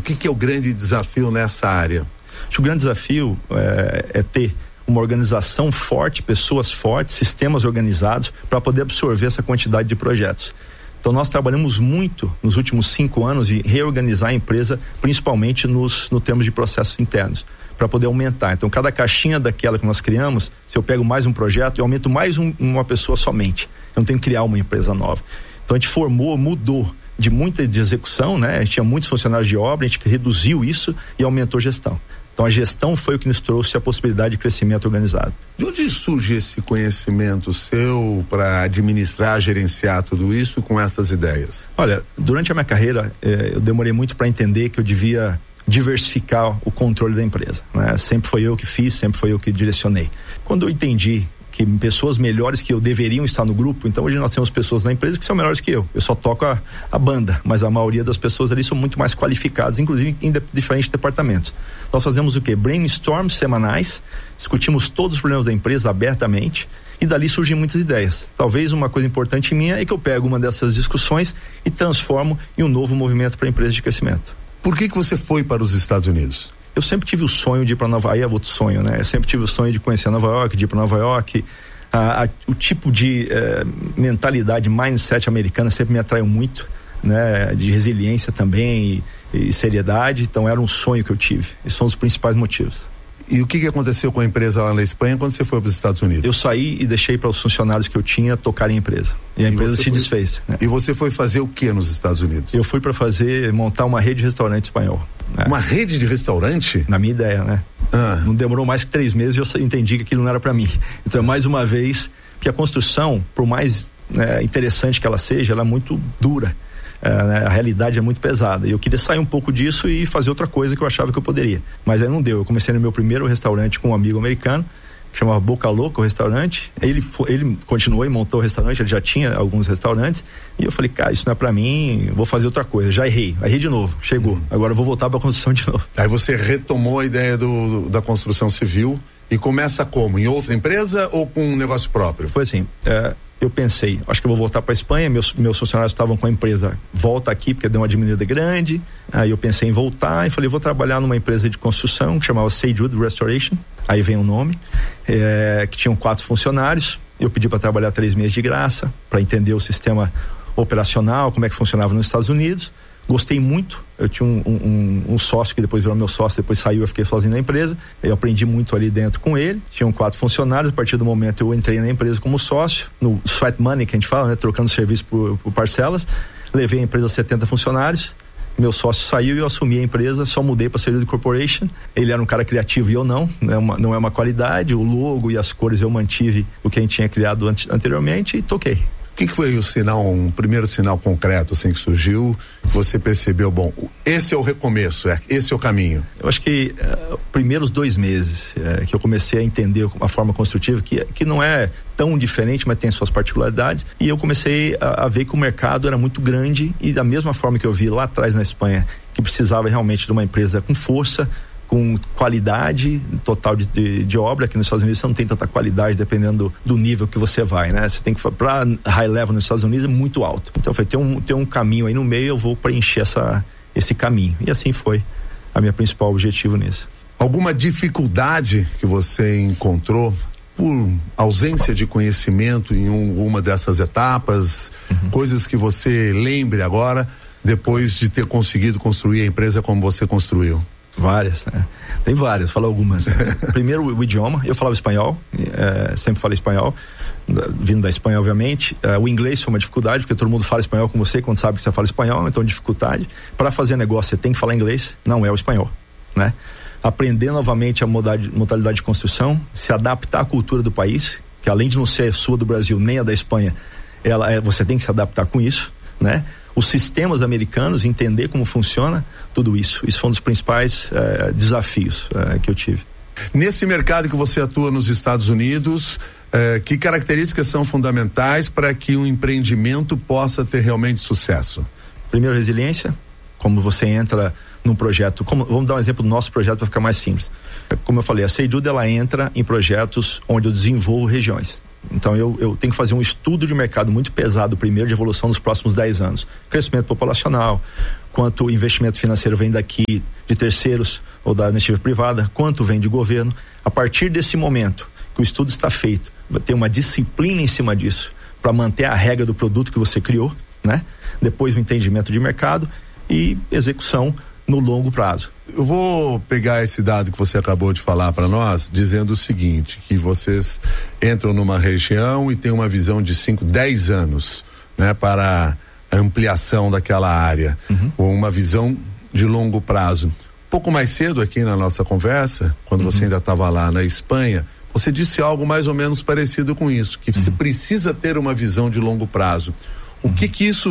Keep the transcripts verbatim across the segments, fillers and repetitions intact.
que, que é o grande desafio nessa área? Acho que o grande desafio é, é ter uma organização forte, pessoas fortes, sistemas organizados para poder absorver essa quantidade de projetos. Então nós trabalhamos muito nos últimos cinco anos em reorganizar a empresa, principalmente nos, no termos de processos internos, para poder aumentar. Então cada caixinha daquela que nós criamos, se eu pego mais um projeto, eu aumento mais um, uma pessoa somente. Eu não tenho que criar uma empresa nova. Então a gente formou, mudou de muita de execução, né? A gente tinha muitos funcionários de obra, a gente reduziu isso e aumentou a gestão. Então a gestão foi o que nos trouxe a possibilidade de crescimento organizado. De onde surge esse conhecimento seu para administrar, gerenciar tudo isso com essas ideias? Olha, durante a minha carreira eh, eu demorei muito para entender que eu devia diversificar o controle da empresa, né? Sempre foi eu que fiz, sempre foi eu que direcionei. Quando eu entendi que pessoas melhores que eu deveriam estar no grupo, então hoje nós temos pessoas na empresa que são melhores que eu. Eu só toco a, a banda, mas a maioria das pessoas ali são muito mais qualificadas, inclusive em de, diferentes departamentos. Nós fazemos o quê? Brainstorms semanais, discutimos todos os problemas da empresa abertamente e dali surgem muitas ideias. Talvez uma coisa importante minha é que eu pego uma dessas discussões e transformo em um novo movimento para a empresa de crescimento. Por que que você foi para os Estados Unidos? Eu sempre tive o sonho de ir para Nova York, é outro sonho, né? Eu sempre tive o sonho de conhecer Nova York, de ir para Nova York. A, a, o tipo de eh, mentalidade, mindset americana sempre me atraiu muito, né? De resiliência também e, e seriedade. Então era um sonho que eu tive. Esses são os principais motivos. E o que que aconteceu com a empresa lá na Espanha quando você foi para os Estados Unidos? Eu saí e deixei para os funcionários que eu tinha tocarem a empresa. E a e empresa se foi, desfez. Né? E você foi fazer o que nos Estados Unidos? Eu fui para fazer, montar uma rede de restaurante espanhol. Né? Uma rede de restaurante? Na minha ideia, né? Ah. Não demorou mais que três meses e eu entendi que aquilo não era para mim. Então, mais uma vez, que a construção, por mais né, interessante que ela seja, ela é muito dura. É, a realidade é muito pesada e eu queria sair um pouco disso e fazer outra coisa que eu achava que eu poderia, mas aí não deu. Eu comecei no meu primeiro restaurante com um amigo americano que chamava Boca Louca o restaurante. Ele, ele continuou e montou o restaurante, ele já tinha alguns restaurantes e eu falei, cara, isso não é pra mim, vou fazer outra coisa. Já errei, errei de novo, chegou, hum. agora eu vou voltar pra construção de novo. Aí você retomou a ideia do, da construção civil e começa como? Em outra empresa ou com um negócio próprio? Foi assim, é, eu pensei, acho que eu vou voltar para a Espanha, meus, meus funcionários estavam com a empresa, volta aqui porque deu uma diminuída grande, aí eu pensei em voltar e falei, vou trabalhar numa empresa de construção que chamava Sagewood Restoration, aí vem o nome, é, que tinham quatro funcionários, eu pedi para trabalhar três meses de graça, para entender o sistema operacional, como é que funcionava nos Estados Unidos. Gostei muito, eu tinha um, um, um sócio que depois virou meu sócio, depois saiu, eu fiquei sozinho na empresa, eu aprendi muito ali dentro com ele, tinham quatro funcionários, a partir do momento eu entrei na empresa como sócio, no sweat money que a gente fala, né, trocando serviço por, por parcelas, levei a empresa a setenta funcionários, meu sócio saiu e eu assumi a empresa, só mudei para Sagewood Corporation, ele era um cara criativo e eu não, não é uma, não é uma qualidade, o logo e as cores eu mantive o que a gente tinha criado ante, anteriormente e toquei. O que, que foi o sinal, um primeiro sinal concreto assim que surgiu, que você percebeu, bom, esse é o recomeço, é, esse é o caminho? Eu acho que uh, primeiros dois meses uh, que eu comecei a entender a forma construtiva, que, que não é tão diferente, mas tem suas particularidades, e eu comecei a, a ver que o mercado era muito grande e da mesma forma que eu vi lá atrás na Espanha, que precisava realmente de uma empresa com força, com qualidade total de, de, de obra. Aqui nos Estados Unidos você não tem tanta qualidade dependendo do, do nível que você vai, né? Você tem que, para high level nos Estados Unidos é muito alto. Então foi ter um, ter um caminho aí no meio, eu vou preencher essa, esse caminho. E assim foi a minha principal objetivo nisso. Alguma dificuldade que você encontrou por ausência de conhecimento em um, uma dessas etapas, uhum. coisas que você lembre agora, depois de ter conseguido construir a empresa como você construiu? Várias, né? Tem várias, falo algumas. Primeiro, o, o idioma, eu falava espanhol, é, sempre falei espanhol, vindo da Espanha, obviamente. É, o inglês foi uma dificuldade, porque todo mundo fala espanhol com você, quando sabe que você fala espanhol, então dificuldade. Para fazer negócio, você tem que falar inglês, não é o espanhol, né? Aprender novamente a modalidade, modalidade de construção, se adaptar à cultura do país, que além de não ser a sua do Brasil, nem a da Espanha, ela é, você tem que se adaptar com isso, né? Os sistemas americanos, entender como funciona tudo isso. Isso foi um dos principais eh, desafios eh, que eu tive. Nesse mercado que você atua nos Estados Unidos, eh, que características são fundamentais para que um empreendimento possa ter realmente sucesso? Primeiro, resiliência. Como você entra num projeto, como, vamos dar um exemplo do nosso projeto para ficar mais simples. Como eu falei, a Sagewood, ela entra em projetos onde eu desenvolvo regiões. Então eu, eu tenho que fazer um estudo de mercado muito pesado primeiro, de evolução nos próximos dez anos. Crescimento populacional, quanto o investimento financeiro vem daqui de terceiros ou da iniciativa privada, quanto vem de governo. A partir desse momento que o estudo está feito, vai ter uma disciplina em cima disso para manter a regra do produto que você criou, né? Depois o entendimento de mercado e execução no longo prazo. Eu vou pegar esse dado que você acabou de falar para nós, dizendo o seguinte, que vocês entram numa região e tem uma visão de cinco, dez anos, né, para a ampliação daquela área, uhum. ou uma visão de longo prazo. Um pouco mais cedo aqui na nossa conversa, quando uhum. você ainda estava lá na Espanha, você disse algo mais ou menos parecido com isso, que uhum. você precisa ter uma visão de longo prazo. O uhum. que que isso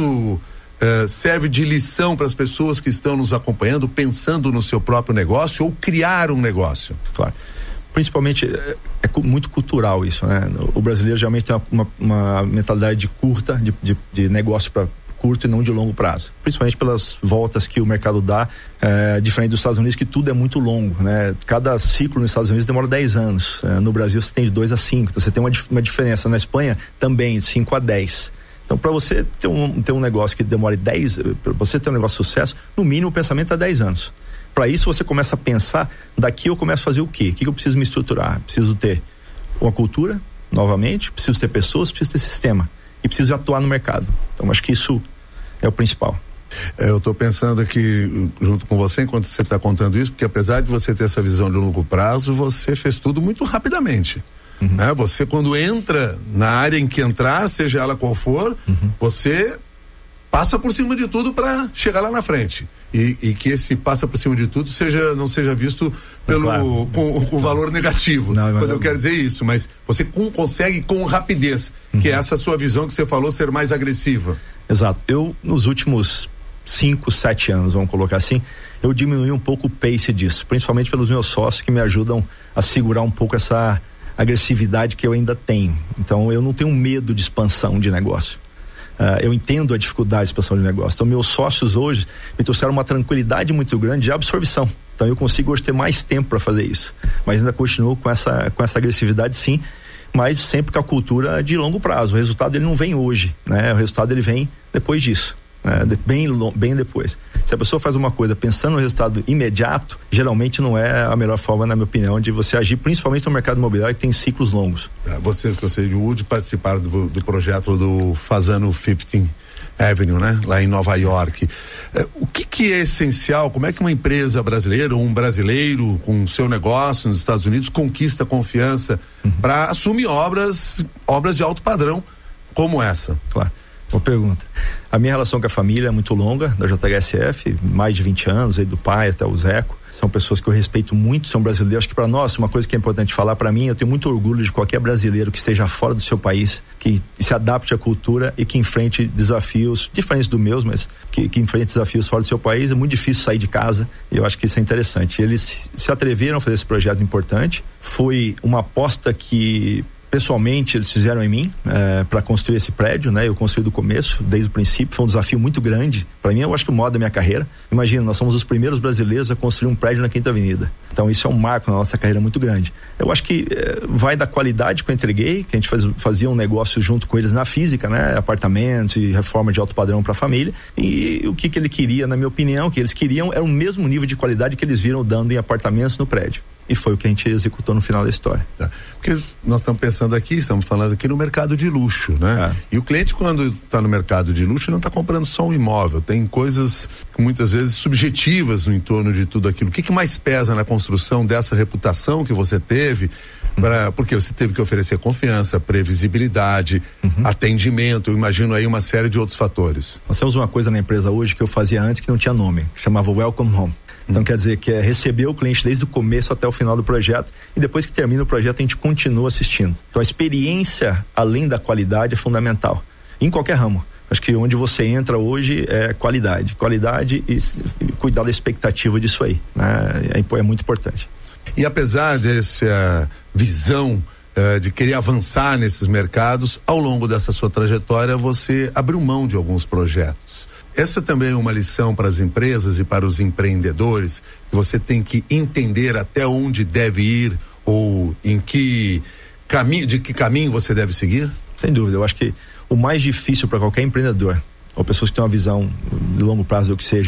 uh, serve de lição para as pessoas que estão nos acompanhando, pensando no seu próprio negócio ou criar um negócio? Claro. Principalmente, é, é muito cultural isso, né? O brasileiro geralmente tem uma, uma mentalidade de curta, de, de, de negócio para curto e não de longo prazo. Principalmente pelas voltas que o mercado dá, é, diferente dos Estados Unidos, que tudo é muito longo, né? Cada ciclo nos Estados Unidos demora dez anos. É, no Brasil você tem de dois a cinco. Então você tem uma, uma diferença. Na Espanha também, de cinco a dez. Então, para você ter um, ter um negócio que demore dez, para você ter um negócio de sucesso, no mínimo o pensamento é dez anos. Para isso você começa a pensar, daqui eu começo a fazer o quê? O que eu preciso me estruturar? Preciso ter uma cultura, novamente, preciso ter pessoas, preciso ter sistema e preciso atuar no mercado. Então acho que isso é o principal. É, eu estou pensando aqui junto com você enquanto você está contando isso, porque apesar de você ter essa visão de longo prazo, você fez tudo muito rapidamente. Uhum. Né? Você, quando entra na área em que entrar, seja ela qual for, uhum. você passa por cima de tudo para chegar lá na frente. E, e que esse passa por cima de tudo seja, não seja visto pelo, é claro. com, com valor negativo. Não, quando eu quero dizer isso, mas você com, consegue com rapidez, uhum. que é essa sua visão que você falou, ser mais agressiva. Exato. Eu, nos últimos cinco, sete anos, vamos colocar assim, eu diminui um pouco o pace disso, principalmente pelos meus sócios que me ajudam a segurar um pouco essa agressividade que eu ainda tenho. Então eu não tenho medo de expansão de negócio. Uh, eu entendo a dificuldade de expansão de negócio. Então meus sócios hoje me trouxeram uma tranquilidade muito grande de absorção. Então eu consigo hoje ter mais tempo para fazer isso. Mas ainda continuo com essa, com essa agressividade, sim, mas sempre com a cultura de longo prazo. O resultado ele não vem hoje, né? O resultado ele vem depois disso. É, bem, bem depois. Se a pessoa faz uma coisa pensando no resultado imediato, geralmente não é a melhor forma, na minha opinião, de você agir, principalmente no mercado imobiliário que tem ciclos longos. Vocês, Conselho de Wood, participaram do, do projeto do Fasano quinze Avenue, né? Lá em Nova York. É, o que que é essencial? Como é que uma empresa brasileira ou um brasileiro com seu negócio nos Estados Unidos conquista confiança uhum. para assumir obras, obras de alto padrão como essa? Claro. Boa pergunta. A minha relação com a família é muito longa, da J H S F, mais de vinte anos, aí do pai até o Zeco. São pessoas que eu respeito muito, são brasileiros. Acho que para nós, uma coisa que é importante falar para mim, eu tenho muito orgulho de qualquer brasileiro que esteja fora do seu país, que se adapte à cultura e que enfrente desafios diferentes do meus, mas que, que enfrente desafios fora do seu país. É muito difícil sair de casa e eu acho que isso é interessante. Eles se atreveram a fazer esse projeto importante. Foi uma aposta que pessoalmente eles fizeram em mim é, para construir esse prédio, né? Eu construí do começo, desde o princípio, foi um desafio muito grande para mim. Eu acho que o maior da minha carreira. Imagina, nós somos os primeiros brasileiros a construir um prédio na Quinta Avenida. Então isso é um marco na nossa carreira muito grande. Eu acho que é, vai da qualidade que eu entreguei, que a gente faz, fazia um negócio junto com eles na física, né? Apartamentos e reforma de alto padrão para a família. E o que que ele queria, na minha opinião, o que eles queriam era o mesmo nível de qualidade que eles viram dando em apartamentos no prédio. E foi o que a gente executou no final da história. Tá. Porque nós estamos pensando aqui, estamos falando aqui no mercado de luxo, né? É. E o cliente, quando está no mercado de luxo, não está comprando só um imóvel, tem coisas muitas vezes subjetivas no entorno de tudo aquilo. O que que mais pesa na construção dessa reputação que você teve? Pra, porque você teve que oferecer confiança, previsibilidade, uhum. atendimento, eu imagino aí uma série de outros fatores. Nós temos uma coisa na empresa hoje que eu fazia antes que não tinha nome, que chamava Welcome Home. Então quer dizer que é receber o cliente desde o começo até o final do projeto e depois que termina o projeto a gente continua assistindo. Então a experiência além da qualidade é fundamental, em qualquer ramo. Acho que onde você entra hoje é qualidade, qualidade e, e cuidar da expectativa disso aí, né? É, é muito importante. E apesar dessa visão uh, de querer avançar nesses mercados, ao longo dessa sua trajetória você abriu mão de alguns projetos. Essa também é uma lição para as empresas e para os empreendedores, que você tem que entender até onde deve ir ou em que caminho, de que caminho você deve seguir? Sem dúvida, eu acho que o mais difícil para qualquer empreendedor, ou pessoas que têm uma visão de longo prazo ou que seja,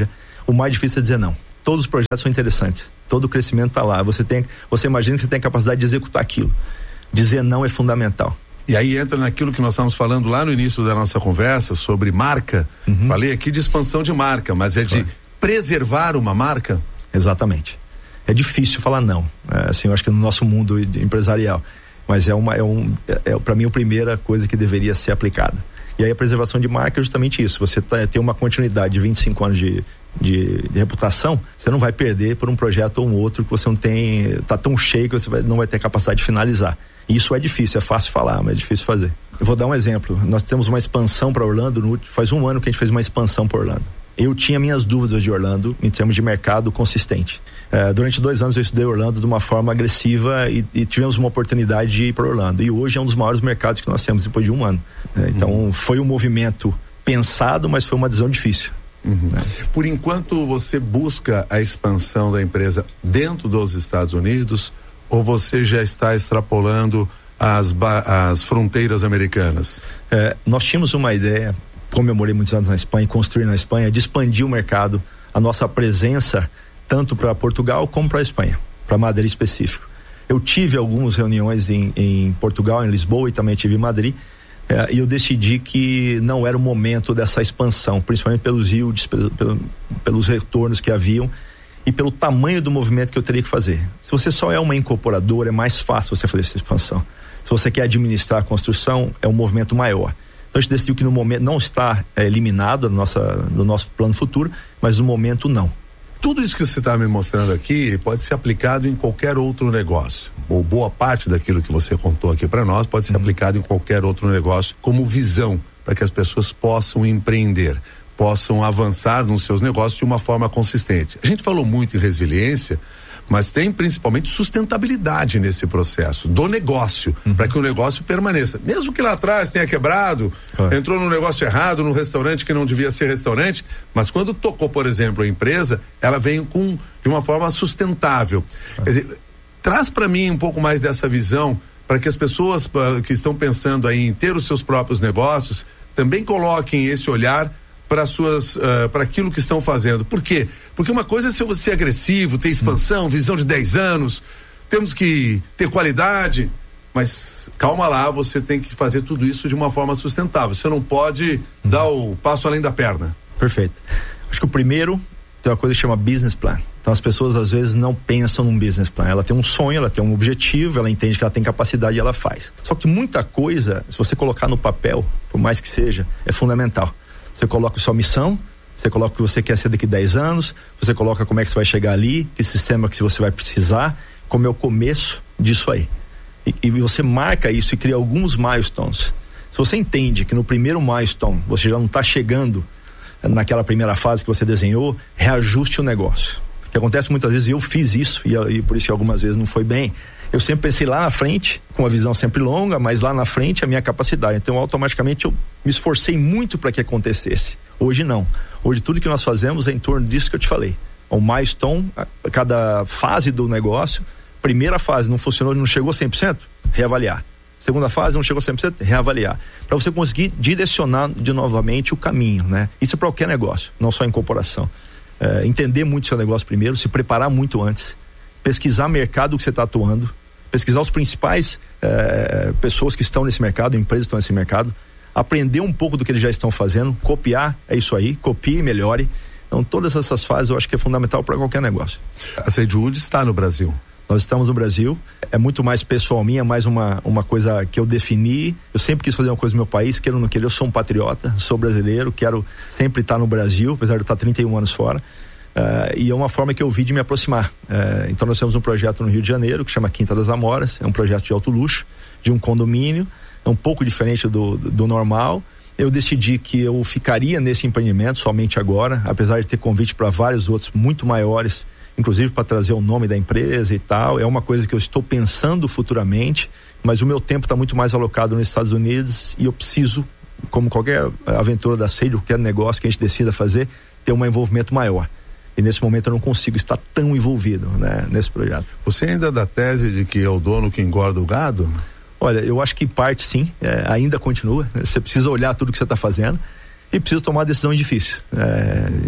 O mais difícil é dizer não. Todos os projetos são interessantes, todo o crescimento está lá, você tem, você imagina que você tem a capacidade de executar aquilo. Dizer não é fundamental. E aí entra naquilo que nós estávamos falando lá no início da nossa conversa sobre marca. Uhum. Falei aqui de expansão de marca, mas é de claro. preservar uma marca? Exatamente. É difícil falar não, é, assim, eu acho que no nosso mundo empresarial, mas é uma, é um, é, é para mim a primeira coisa que deveria ser aplicada. E aí a preservação de marca é justamente isso, você tá, tem uma continuidade de vinte e cinco anos de, de, de reputação, você não vai perder por um projeto ou um outro que você não tem, tá tão cheio que você vai, não vai ter capacidade de finalizar. Isso é difícil, é fácil falar, mas é difícil fazer. Eu vou dar um exemplo. Nós temos uma expansão para Orlando, no, faz um ano que a gente fez uma expansão para Orlando. Eu tinha minhas dúvidas de Orlando em termos de mercado consistente. É, durante dois anos eu estudei Orlando de uma forma agressiva e, e tivemos uma oportunidade de ir para Orlando. E hoje é um dos maiores mercados que nós temos depois de um ano. É, então uhum. foi um movimento pensado, mas foi uma decisão difícil. Uhum. É. Por enquanto você busca a expansão da empresa dentro dos Estados Unidos, ou você já está extrapolando as, as fronteiras americanas? É, nós tínhamos uma ideia, como eu morei muitos anos na Espanha, construir na Espanha, de expandir o mercado, a nossa presença tanto para Portugal como para a Espanha, para Madrid específico. Eu tive algumas reuniões em, em Portugal, em Lisboa, e também tive em Madrid, é, e eu decidi que não era o momento dessa expansão, principalmente pelos yields, pelo, pelo, pelos retornos que haviam e pelo tamanho do movimento que eu teria que fazer. Se você só é uma incorporadora, é mais fácil você fazer essa expansão. Se você quer administrar a construção, é um movimento maior. Então a gente decidiu que no momento não está é, eliminado no, nossa, no nosso plano futuro, mas no momento não. Tudo isso que você está me mostrando aqui pode ser aplicado em qualquer outro negócio, ou boa parte daquilo que você contou aqui para nós pode ser uhum. aplicado em qualquer outro negócio como visão para que as pessoas possam empreender, possam avançar nos seus negócios de uma forma consistente. A gente falou muito em resiliência, mas tem principalmente sustentabilidade nesse processo do negócio, uhum. para que o negócio permaneça. Mesmo que lá atrás tenha quebrado, claro. entrou num negócio errado, num restaurante que não devia ser restaurante, mas quando tocou, por exemplo, a empresa, ela veio com, de uma forma sustentável. Uhum. Quer dizer, traz para mim um pouco mais dessa visão, para que as pessoas uh, que estão pensando aí em ter os seus próprios negócios, também coloquem esse olhar para suas, uh, para aquilo que estão fazendo. Por quê? Porque uma coisa é ser você agressivo, ter expansão, hum. visão de dez anos, temos que ter qualidade, mas calma lá, você tem que fazer tudo isso de uma forma sustentável. Você não pode hum. dar o passo além da perna. Perfeito. Acho que o primeiro tem uma coisa que chama business plan. Então as pessoas às vezes não pensam num business plan. Ela tem um sonho, ela tem um objetivo, ela entende que ela tem capacidade e ela faz. Só que muita coisa, se você colocar no papel, por mais que seja, é fundamental. Você coloca sua missão, você coloca o que você quer ser daqui a dez anos, você coloca como é que você vai chegar ali, que sistema que você vai precisar, como é o começo disso aí. E, e você marca isso e cria alguns milestones. Se você entende que no primeiro milestone você já não está chegando naquela primeira fase que você desenhou, reajuste o negócio. O que acontece muitas vezes, e eu fiz isso, e, e por isso que algumas vezes não foi bem, eu sempre pensei lá na frente, com uma visão sempre longa, mas lá na frente a minha capacidade. Então automaticamente eu me esforcei muito para que acontecesse. Hoje não. Hoje tudo que nós fazemos é em torno disso que eu te falei. O milestone, a, a cada fase do negócio, primeira fase não funcionou, não chegou a cem por cento, reavaliar. Segunda fase não chegou a cem por cento, reavaliar. Para você conseguir direcionar de novamente o caminho, né? Isso é para qualquer negócio, não só em corporação. É, entender muito o seu negócio primeiro, se preparar muito antes, pesquisar mercado que você está atuando, pesquisar os principais eh, pessoas que estão nesse mercado, empresas que estão nesse mercado, aprender um pouco do que eles já estão fazendo, copiar, é isso aí, copie e melhore. Então todas essas fases eu acho que é fundamental para qualquer negócio. A Sagewood está no Brasil? Nós estamos no Brasil, é muito mais pessoal minha, mais uma, uma coisa que eu defini. Eu sempre quis fazer uma coisa no meu país, quero ou não querer, eu sou um patriota, sou brasileiro, quero sempre estar no Brasil, apesar de eu estar trinta e um anos fora. Uh, e é uma forma que eu vi de me aproximar. Uh, então nós temos um projeto no Rio de Janeiro que chama Quinta das Amoras, é um projeto de alto luxo, de um condomínio, é um pouco diferente do, do normal. Eu decidi que eu ficaria nesse empreendimento somente agora, apesar de ter convite para vários outros muito maiores, inclusive para trazer o nome da empresa e tal. É uma coisa que eu estou pensando futuramente, mas o meu tempo está muito mais alocado nos Estados Unidos e eu preciso, como qualquer aventura da Sage, qualquer negócio que a gente decida fazer, ter um envolvimento maior. E nesse momento eu não consigo estar tão envolvido, né, nesse projeto. Você ainda dá tese de que é o dono que engorda o gado? Olha, eu acho que em parte sim, é, ainda continua. Você precisa olhar tudo que você está fazendo e precisa tomar decisões difíceis. É,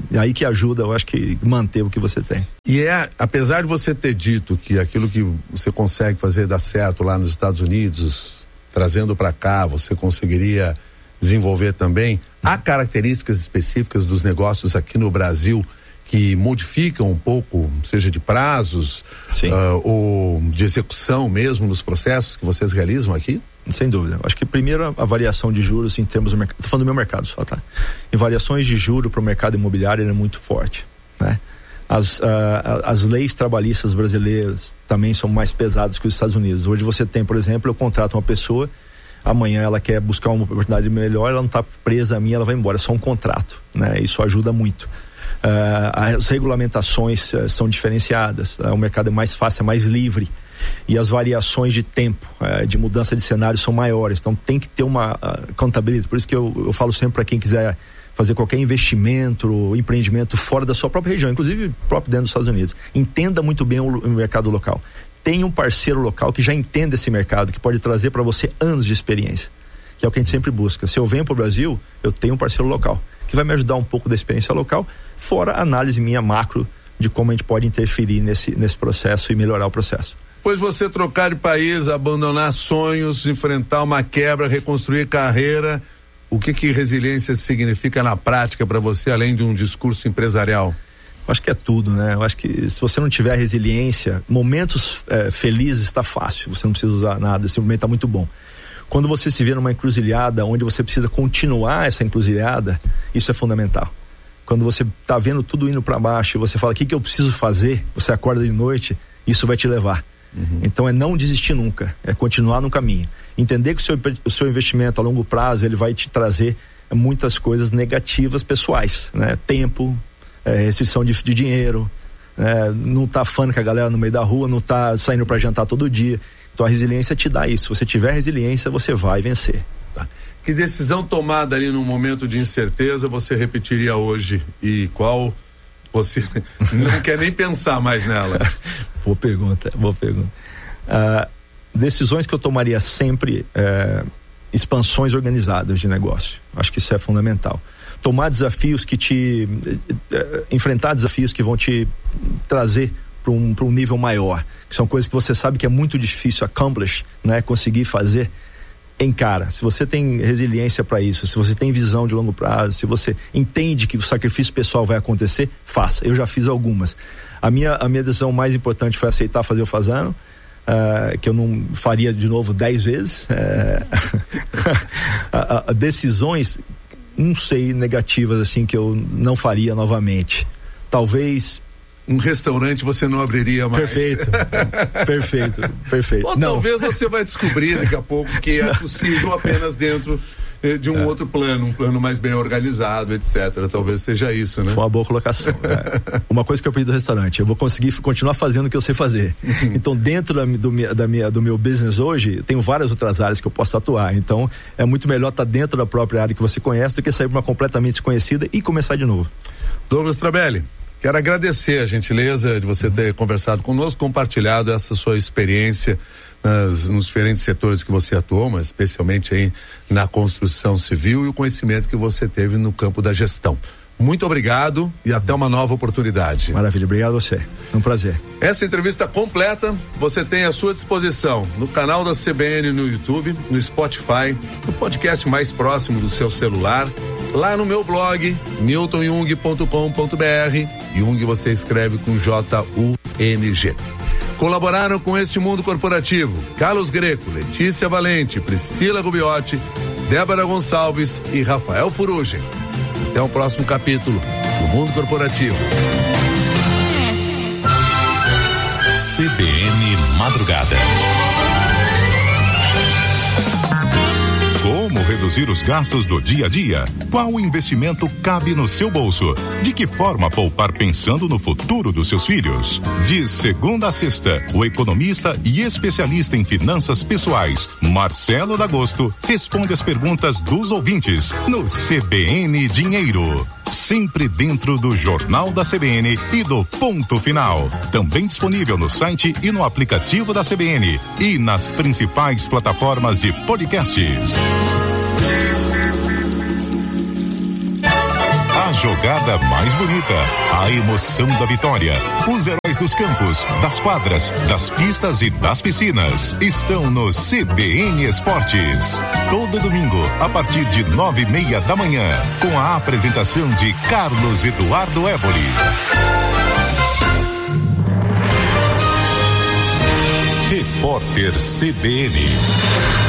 E aí que ajuda, eu acho que manter o que você tem. E é, apesar de você ter dito que aquilo que você consegue fazer dar certo lá nos Estados Unidos, trazendo para cá, você conseguiria desenvolver também, há características específicas dos negócios aqui no Brasil que modificam um pouco, seja de prazos, uh, ou de execução mesmo nos processos que vocês realizam aqui? Sem dúvida. Acho que primeiro a variação de juros em termos do mercado, estou falando do meu mercado só, tá? Em variações de juro para o mercado imobiliário ele é muito forte, né? As, uh, as leis trabalhistas brasileiras também são mais pesadas que os Estados Unidos. Hoje você tem, por exemplo, eu contrato uma pessoa, amanhã ela quer buscar uma oportunidade melhor, ela não está presa a mim, ela vai embora, é só um contrato, né? Isso ajuda muito. Uh, as regulamentações uh, são diferenciadas, uh, o mercado é mais fácil, é mais livre, e as variações de tempo, uh, de mudança de cenário são maiores, então tem que ter uma uh, accountability. Por isso que eu, eu falo sempre para quem quiser fazer qualquer investimento ou empreendimento fora da sua própria região, inclusive próprio dentro dos Estados Unidos, entenda muito bem o, o mercado local, tenha um parceiro local que já entenda esse mercado, que pode trazer para você anos de experiência, que é o que a gente sempre busca. Se eu venho para o Brasil, eu tenho um parceiro local que vai me ajudar um pouco da experiência local, fora a análise minha macro de como a gente pode interferir nesse, nesse processo e melhorar o processo. Pois você trocar de país, abandonar sonhos, enfrentar uma quebra, reconstruir carreira, o que que resiliência significa na prática para você, além de um discurso empresarial? Eu acho que é tudo, né? Eu acho que se você não tiver resiliência, momentos é, felizes está fácil, você não precisa usar nada, esse momento está muito bom. Quando você se vê numa encruzilhada, onde você precisa continuar essa encruzilhada, isso é fundamental. Quando você está vendo tudo indo para baixo e você fala, o que que eu preciso fazer? Você acorda de noite, isso vai te levar. Uhum. Então é não desistir nunca, é continuar no caminho. Entender que o seu, o seu investimento a longo prazo, ele vai te trazer muitas coisas negativas pessoais, né? Tempo, é, restrição de, de dinheiro, é, não tá falando com a galera no meio da rua, não tá saindo para jantar todo dia. Então a resiliência te dá isso. Se você tiver resiliência, você vai vencer. Tá. Que decisão tomada ali num momento de incerteza você repetiria hoje? E qual você não quer nem pensar mais nela? Boa pergunta, boa pergunta. Uh, decisões que eu tomaria sempre, uh, expansões organizadas de negócio. Acho que isso é fundamental. Tomar desafios que te... Uh, enfrentar desafios que vão te trazer para um, para um nível maior, que são coisas que você sabe que é muito difícil accomplish, né? Conseguir fazer, encara. Se você tem resiliência para isso, se você tem visão de longo prazo, se você entende que o sacrifício pessoal vai acontecer, faça. Eu já fiz algumas. A minha, a minha decisão mais importante foi aceitar fazer o Fasano, uh, que eu não faria de novo dez vezes. Uh, a, a, decisões, não sei, negativas assim, que eu não faria novamente. Talvez... Um restaurante você não abriria mais. Perfeito, perfeito, perfeito. Ou não. Talvez você vai descobrir daqui a pouco que é possível apenas dentro eh, de um é. outro plano, um plano mais bem organizado, etcétera. Talvez seja isso, né? Foi uma boa colocação. É. Uma coisa que eu aprendi do restaurante, eu vou conseguir continuar fazendo o que eu sei fazer. Então, dentro da, do, da minha, do meu business hoje, eu tenho várias outras áreas que eu posso atuar. Então, é muito melhor estar dentro da própria área que você conhece do que sair para uma completamente desconhecida e começar de novo. Douglas Trabelli, quero agradecer a gentileza de você ter conversado conosco, compartilhado essa sua experiência nas, nos diferentes setores que você atuou, mas especialmente aí na construção civil e o conhecimento que você teve no campo da gestão. Muito obrigado e até uma nova oportunidade. Maravilha, obrigado a você. É um prazer. Essa entrevista completa você tem à sua disposição no canal da C B N no YouTube, no Spotify, no podcast mais próximo do seu celular, lá no meu blog, milton jung ponto com ponto b r. Jung você escreve com J U N G. Colaboraram com este mundo corporativo Carlos Greco, Letícia Valente, Priscila Rubiotti, Débora Gonçalves e Rafael Furugem. Até o próximo capítulo do Mundo Corporativo. C B N Madrugada. Como reduzir os gastos do dia a dia? Qual investimento cabe no seu bolso? De que forma poupar pensando no futuro dos seus filhos? De segunda a sexta, o economista e especialista em finanças pessoais, Marcelo D'Agosto, responde as perguntas dos ouvintes no C B N Dinheiro. Sempre dentro do Jornal da C B N e do Ponto Final. Também disponível no site e no aplicativo da C B N e nas principais plataformas de podcasts. A jogada mais bonita, a emoção da vitória, os heróis dos campos, das quadras, das pistas e das piscinas estão no C B N Esportes. Todo domingo, a partir de nove e meia da manhã, com a apresentação de Carlos Eduardo Évori. Repórter C B N.